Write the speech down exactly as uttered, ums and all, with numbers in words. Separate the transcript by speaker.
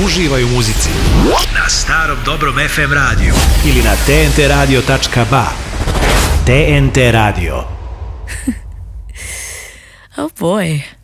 Speaker 1: Uživaj u muzici na starom dobrom ef em radiju ili na te en te radio tačka ba. T N T Radio.
Speaker 2: Oh boy.